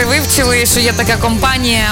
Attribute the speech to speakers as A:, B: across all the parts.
A: Вивчили, що є така компанія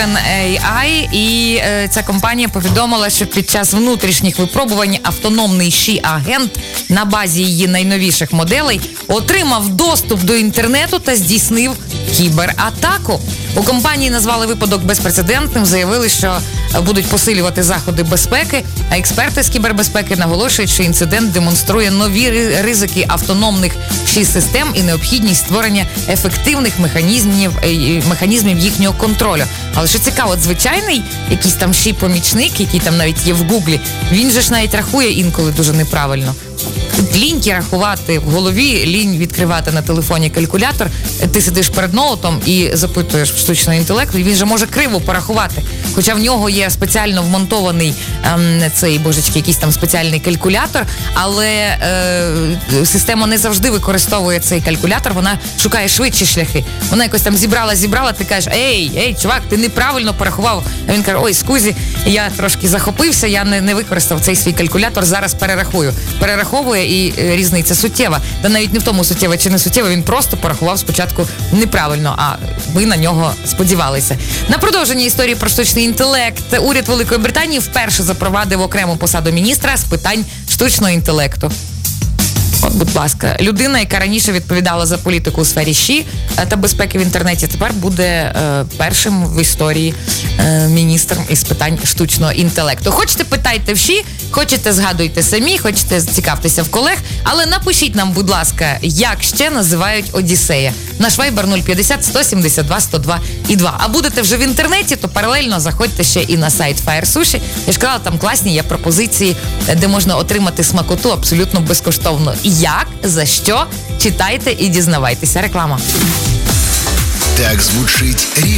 A: OpenAI, і ця компанія повідомила, що під час внутрішніх випробувань автономний ШІ-агент на базі її найновіших моделей отримав доступ до інтернету та здійснив кібератаку. У компанії назвали випадок безпрецедентним, заявили, що будуть посилювати заходи безпеки, а експерти з кібербезпеки наголошують, що інцидент демонструє нові ризики автономних ШІ-систем і необхідність створення ефективних механізмів їхнього контролю. Але що цікаво, звичайний якийсь там ШІ-помічник, який там навіть є в Гуглі, він же ж навіть рахує інколи дуже неправильно. Ліньки рахувати в голові, лінь відкривати на телефоні калькулятор. Ти сидиш перед ноутом і запитуєш штучного інтелекту, і він же може криво порахувати. Хоча в нього є спеціально вмонтований якийсь там спеціальний калькулятор, але система не завжди використовує цей калькулятор, вона шукає швидші шляхи. Вона якось там зібрала, ти кажеш, ей, чувак, ти неправильно порахував. А він каже, ой, скузі, я трошки захопився, я не використав цей свій калькулятор, зараз перерахую. Перераховує, і різниця суттєва. Та навіть не в тому суттєва чи не суттєва, він просто порахував спочатку неправильно, а ви на нього сподівалися. На продовження історії про штучний інтелект, уряд Великої Британії вперше запровадив окрему посаду міністра з питань штучного інтелекту. От, будь ласка, людина, яка раніше відповідала за політику у сфері ШІ та безпеки в інтернеті, тепер буде першим в історії міністром із питань штучного інтелекту. Хочете, питайте в ШІ, хочете, згадуйте самі, хочете, цікавтеся в колег, але напишіть нам, будь ласка, як ще називають Одіссея. Наш вайбер 050 172 102 і 2. А будете вже в інтернеті, то паралельно заходьте ще і на сайт Fire Sushi. Я ж казала, там класні є пропозиції, де можна отримати смакоту абсолютно безкоштовно. Як, за що, читайте і дізнавайтеся. Реклама.
B: Так звучить рівень.